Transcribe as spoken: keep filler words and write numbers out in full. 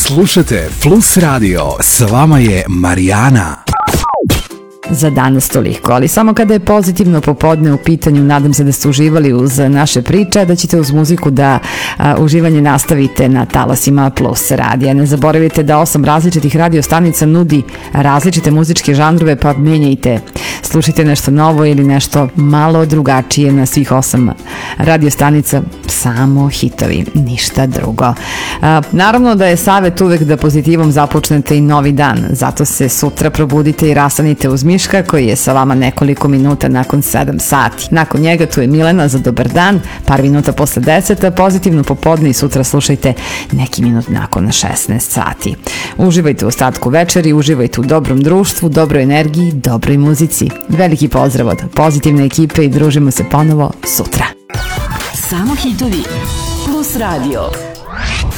Slušajte Plus Radio, s vama je Marijana. Za danas toliko, ali samo kada je pozitivno popodne u pitanju, nadam se da ste uživali uz naše priče, da ćete uz muziku da a, uživanje nastavite na talasima Plus radija. Ne zaboravite da osam različitih radio stanica nudi različite muzičke žanrove, pa menjajte, slušajte nešto novo ili nešto malo drugačije na svih osam radio stanica, samo hitovi, ništa drugo. A, naravno da je savjet uvek da pozitivom započnete i novi dan, zato se sutra probudite i rastanite uz Miška koji je sa vama nekoliko minuta nakon sedam sati. Nakon njega tu je Milena za dobar dan, par minuta posle deseta, pozitivno popodne i sutra slušajte neki minut nakon šesnaest sati. Uživajte u ostatku večeri, uživajte u dobrom društvu, dobroj energiji, dobroj muzici. Veliki pozdrav od pozitivne ekipe i družimo se ponovo sutra. Samo hitovi Plus Radio.